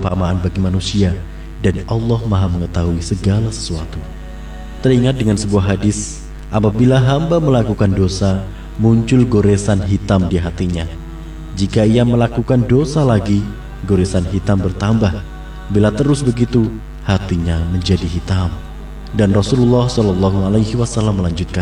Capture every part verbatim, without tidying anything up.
perumpamaan bagi manusia, dan Allah Maha mengetahui segala sesuatu. Teringat dengan sebuah hadis, apabila hamba melakukan dosa, muncul goresan hitam di hatinya. Jika ia melakukan dosa lagi, goresan hitam bertambah. Bila terus begitu, hatinya menjadi hitam. Dan Rasulullah shallallahu alaihi wasallam melanjutkan,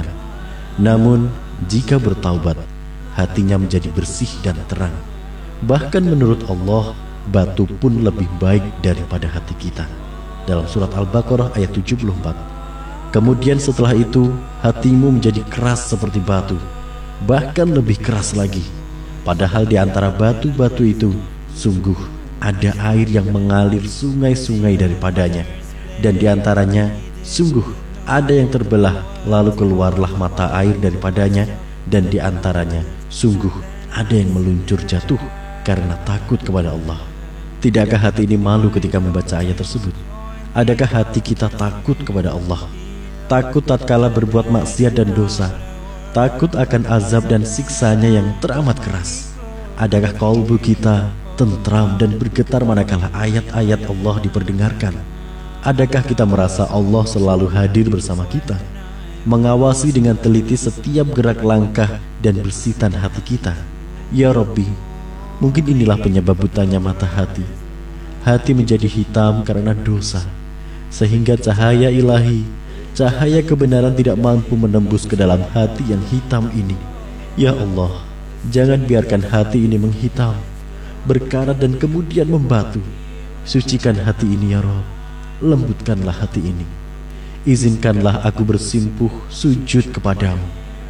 namun jika bertaubat, hatinya menjadi bersih dan terang. Bahkan menurut Allah, batu pun lebih baik daripada hati kita. Dalam surat Al-Baqarah ayat tujuh puluh empat. Kemudian setelah itu, hatimu menjadi keras seperti batu, bahkan lebih keras lagi. Padahal di antara batu-batu itu, sungguh ada air yang mengalir sungai-sungai daripadanya. Dan di antaranya, sungguh ada yang terbelah, lalu keluarlah mata air daripadanya. Dan di antaranya, sungguh ada yang meluncur jatuh karena takut kepada Allah. Tidakkah hati ini malu ketika membaca ayat tersebut? Adakah hati kita takut kepada Allah? Takut tatkala berbuat maksiat dan dosa, takut akan azab dan siksanya yang teramat keras. Adakah kalbu kita tentram dan bergetar manakala ayat-ayat Allah diperdengarkan? Adakah kita merasa Allah selalu hadir bersama kita, mengawasi dengan teliti setiap gerak langkah dan bersitan hati kita? Ya Rabbi, mungkin inilah penyebab butanya mata hati. Hati menjadi hitam karena dosa, sehingga cahaya ilahi, cahaya kebenaran tidak mampu menembus ke dalam hati yang hitam ini. Ya Allah, jangan biarkan hati ini menghitam, berkarat dan kemudian membatu. Sucikan hati ini ya Rabb, lembutkanlah hati ini. Izinkanlah aku bersimpuh sujud kepadamu.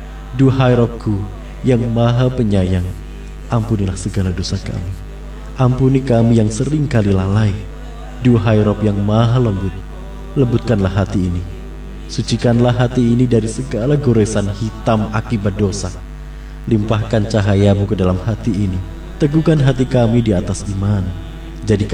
Duhai Rabbku yang maha penyayang, ampunilah segala dosa kami. Ampuni kami yang sering kali lalai. Duhai Rabb yang maha lembut, lembutkanlah hati ini. Sucikanlah hati ini dari segala goresan hitam akibat dosa. Limpahkan cahayamu ke dalam hati ini. Teguhkan hati kami di atas iman. Jadikan